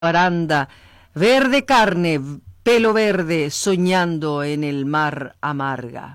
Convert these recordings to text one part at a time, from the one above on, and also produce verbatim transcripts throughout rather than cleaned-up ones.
baranda, verde carne, pelo verde, soñando en el mar amarga.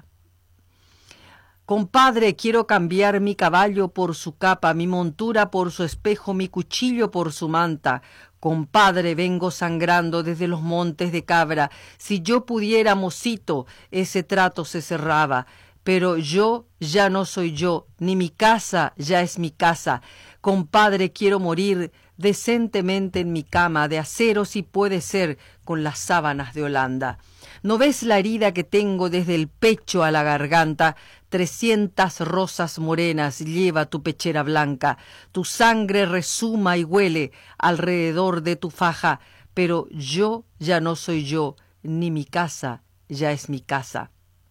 Compadre, quiero cambiar mi caballo por su capa, mi montura por su espejo, mi cuchillo por su manta. Compadre, vengo sangrando desde los montes de Cabra. Si yo pudiera, mocito, ese trato se cerraba. Pero yo ya no soy yo, ni mi casa ya es mi casa. Compadre, quiero morir decentemente en mi cama, de acero si puede ser, con las sábanas de Holanda. ¿No ves la herida que tengo desde el pecho a la garganta? Trescientas rosas morenas lleva tu pechera blanca. Tu sangre resuma y huele alrededor de tu faja. Pero yo ya no soy yo, ni mi casa ya es mi casa.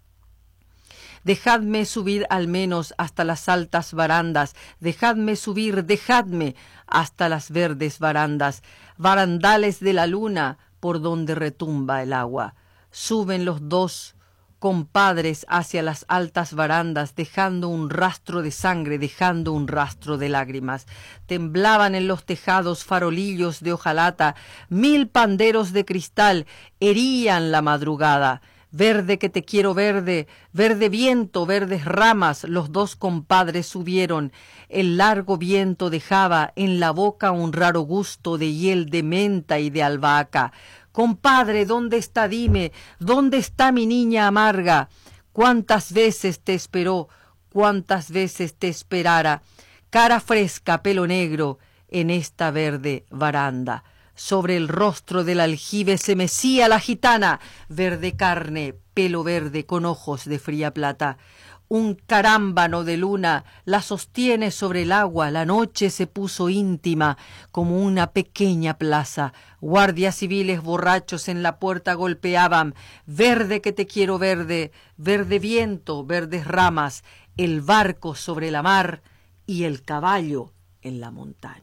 Dejadme subir al menos hasta las altas barandas, dejadme subir, dejadme hasta las verdes barandas, barandales de la luna por donde retumba el agua. Suben los dos compadres hacia las altas barandas, dejando un rastro de sangre, dejando un rastro de lágrimas. Temblaban en los tejados farolillos de hojalata, mil panderos de cristal herían la madrugada. Verde que te quiero verde, verde viento, verdes ramas, los dos compadres subieron. El largo viento dejaba en la boca un raro gusto de hiel de menta y de albahaca. Compadre, ¿dónde está? Dime, ¿dónde está mi niña amarga? ¿Cuántas veces te esperó? ¿Cuántas veces te esperara? Cara fresca, pelo negro, en esta verde baranda. Sobre el rostro del aljibe se mecía la gitana, verde carne, pelo verde con ojos de fría plata. Un carámbano de luna la sostiene sobre el agua, la noche se puso íntima como una pequeña plaza. Guardias civiles borrachos en la puerta golpeaban, verde que te quiero verde, verde viento, verdes ramas, el barco sobre la mar y el caballo en la montaña.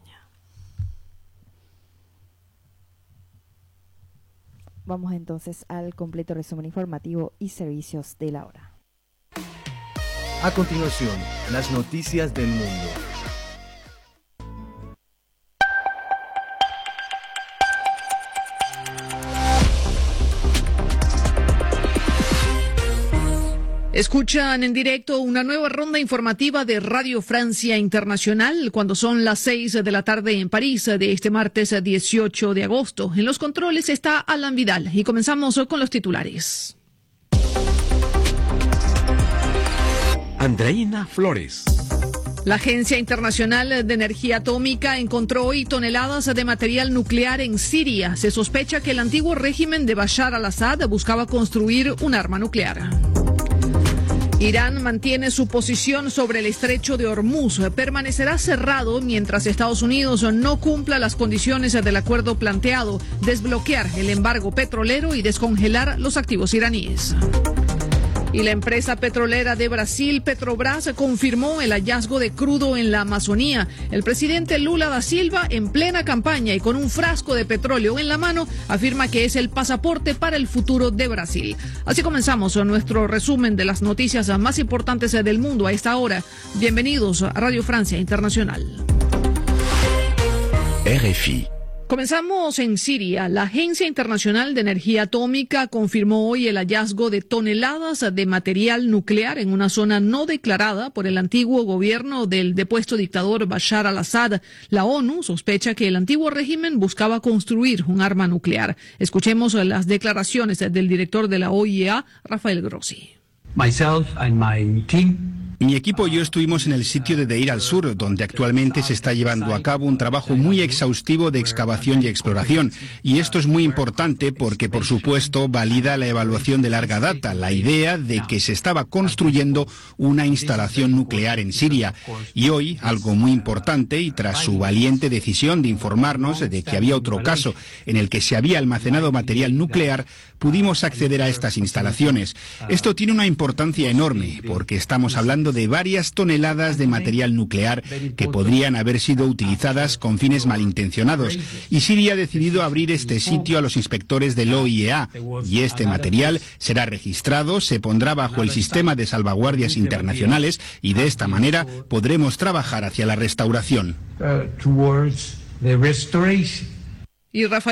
Vamos entonces al completo resumen informativo y servicios de la hora. A continuación, las noticias del mundo. Escuchan en directo una nueva ronda informativa de Radio Francia Internacional cuando son las seis de la tarde en París de este martes dieciocho de agosto. En los controles está Alan Vidal y comenzamos con los titulares. Andreina Flores. La Agencia Internacional de Energía Atómica encontró hoy toneladas de material nuclear en Siria. Se sospecha que el antiguo régimen de Bashar al-Assad buscaba construir un arma nuclear. Irán mantiene su posición sobre el estrecho de Hormuz. Permanecerá cerrado mientras Estados Unidos no cumpla las condiciones del acuerdo planteado, desbloquear el embargo petrolero y descongelar los activos iraníes. Y la empresa petrolera de Brasil, Petrobras, confirmó el hallazgo de crudo en la Amazonía. El presidente Lula da Silva, en plena campaña y con un frasco de petróleo en la mano, afirma que es el pasaporte para el futuro de Brasil. Así comenzamos nuestro resumen de las noticias más importantes del mundo a esta hora. Bienvenidos a Radio Francia Internacional. R F I. Comenzamos en Siria. La Agencia Internacional de Energía Atómica confirmó hoy el hallazgo de toneladas de material nuclear en una zona no declarada por el antiguo gobierno del depuesto dictador Bashar al-Assad. La ONU sospecha que el antiguo régimen buscaba construir un arma nuclear. Escuchemos las declaraciones del director de la O I E A, Rafael Grossi. Myself and my team. Mi equipo y yo estuvimos en el sitio de Deir al-Sur, donde actualmente se está llevando a cabo un trabajo muy exhaustivo de excavación y exploración. Y esto es muy importante porque, por supuesto, valida la evaluación de larga data, la idea de que se estaba construyendo una instalación nuclear en Siria. Y hoy, algo muy importante, y tras su valiente decisión de informarnos de que había otro caso en el que se había almacenado material nuclear, pudimos acceder a estas instalaciones. Esto tiene una importancia enorme porque estamos hablando de varias toneladas de material nuclear que podrían haber sido utilizadas con fines malintencionados. Y Siria ha decidido abrir este sitio a los inspectores del O I E A. Y este material será registrado, se pondrá bajo el sistema de salvaguardias internacionales y de esta manera podremos trabajar hacia la restauración. Y Rafael